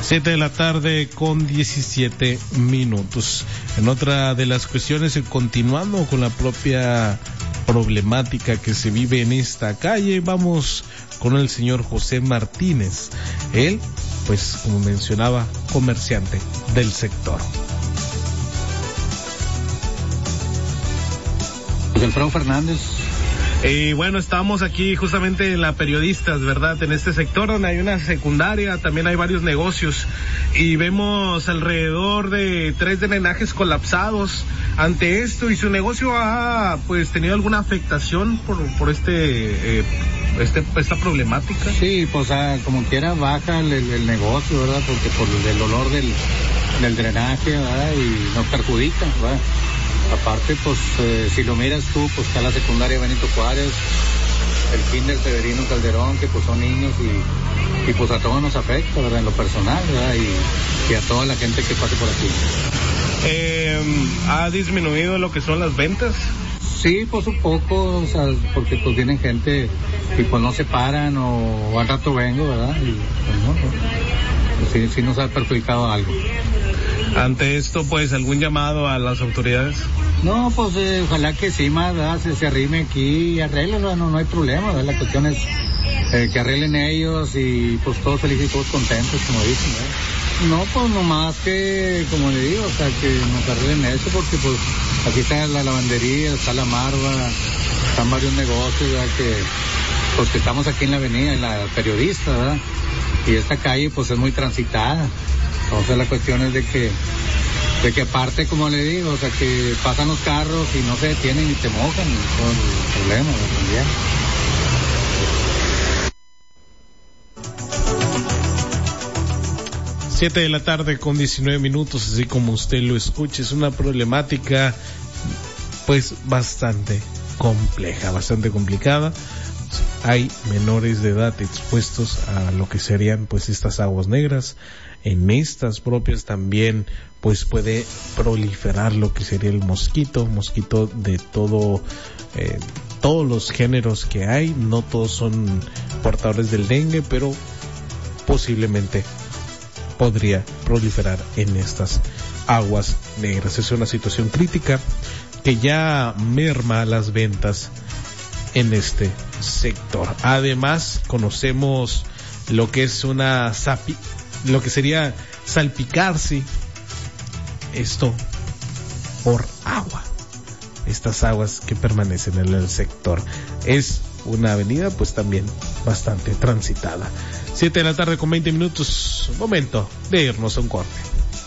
7:17 a.m. En otra de las cuestiones, continuando con la propia problemática que se vive en esta calle, vamos con el señor José Martínez. Él, pues, como mencionaba, comerciante del sector. Alfredo Fernández. Bueno, estamos aquí justamente en la Periodistas, ¿verdad? En este sector donde hay una secundaria, también hay varios negocios y vemos alrededor de 3 drenajes colapsados. Ante esto, ¿y su negocio ha pues tenido alguna afectación por esta problemática? Sí, pues como quiera baja el negocio, ¿verdad? Porque por el olor del drenaje, ¿verdad? Y nos perjudica, ¿verdad? Aparte, pues, si lo miras tú, pues está la secundaria Benito Juárez, el kinder Severino Calderón, que pues son niños y pues a todos nos afecta, ¿verdad? En lo personal, ¿verdad? Y a toda la gente que pase por aquí. ¿Ha disminuido lo que son las ventas? Sí, pues un poco, o sea, porque pues vienen gente y pues no se paran o al rato vengo, ¿verdad? Y pues no, pues, sí nos ha perjudicado algo. Ante esto, pues, ¿algún llamado a las autoridades? No, pues ojalá que sí, más, ¿verdad? Se arrime aquí y arreglen, no hay problema, ¿verdad? La cuestión es que arreglen ellos y pues todos felices y todos contentos, como dicen, ¿verdad? No, pues nomás que, como le digo, o sea, que nos arreglen eso, porque pues aquí está la lavandería, está la Marva, están varios negocios, ¿verdad? Que estamos aquí en la avenida, en la Periodista, ¿verdad? Y esta calle pues es muy transitada. Entonces la cuestión es de que aparte, como le digo, o sea, que pasan los carros y no se detienen y te mojan, y todo el problema también. 7:19 a.m, así como usted lo escucha, es una problemática pues bastante compleja, bastante complicada. Hay menores de edad expuestos a lo que serían pues estas aguas negras. En estas propias también pues puede proliferar lo que sería el mosquito de todos los géneros que hay. No todos son portadores del dengue, pero posiblemente podría proliferar en estas aguas negras. Es una situación crítica que ya merma las ventas en este sector. Además, conocemos lo que es lo que sería salpicarse esto por agua. Estas aguas que permanecen en el sector. Es una avenida pues también bastante transitada. 7:20 a.m, momento de irnos a un corte.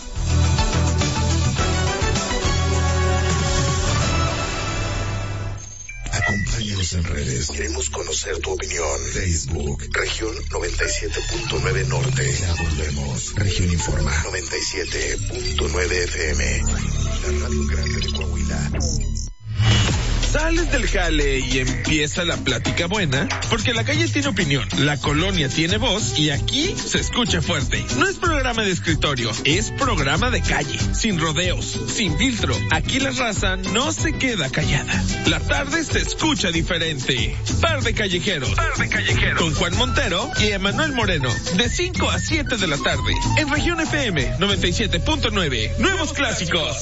Acompáñanos en redes. Queremos conocer tu opinión. Facebook, región 97.9 Norte. Ya volvemos. Región Informa 97.9 FM. La radio grande de Coahuila. Sales del jale y empieza la plática buena, porque la calle tiene opinión, la colonia tiene voz y aquí se escucha fuerte. No es programa de escritorio, es programa de calle, sin rodeos, sin filtro. Aquí la raza no se queda callada. La tarde se escucha diferente. Par de callejeros. Con Juan Montero y Emanuel Moreno, de 5 a 7 de la tarde, en Región FM 97.9, Nuevos Clásicos.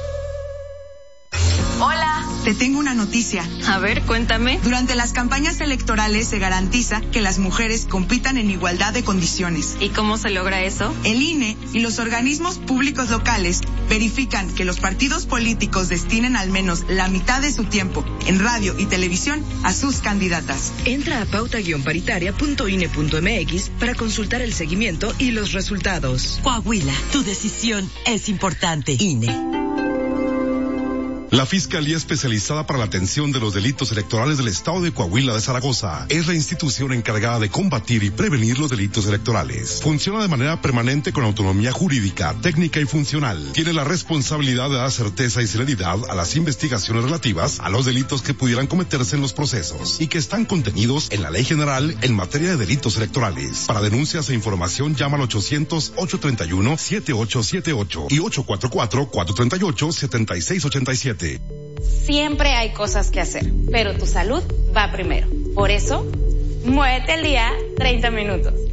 Hola, te tengo una noticia. A ver, cuéntame. Durante las campañas electorales se garantiza que las mujeres compitan en igualdad de condiciones. ¿Y cómo se logra eso? El INE y los organismos públicos locales verifican que los partidos políticos destinen al menos la mitad de su tiempo en radio y televisión a sus candidatas. Entra a pauta-paritaria.ine.mx para consultar el seguimiento y los resultados. Coahuila, tu decisión es importante. INE. La Fiscalía Especializada para la Atención de los Delitos Electorales del Estado de Coahuila de Zaragoza es la institución encargada de combatir y prevenir los delitos electorales. Funciona de manera permanente con autonomía jurídica, técnica y funcional. Tiene la responsabilidad de dar certeza y celeridad a las investigaciones relativas a los delitos que pudieran cometerse en los procesos y que están contenidos en la Ley General en materia de delitos electorales. Para denuncias e información llama al 800-831-7878 y 844-438-7687. Siempre hay cosas que hacer, pero tu salud va primero. Por eso, muévete el día 30 minutos.